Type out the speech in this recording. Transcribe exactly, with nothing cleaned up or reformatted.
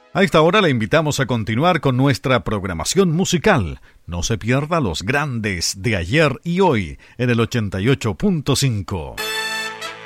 A esta hora le invitamos a continuar con nuestra programación musical. No se pierda los grandes de ayer y hoy en el ochenta y ocho punto cinco.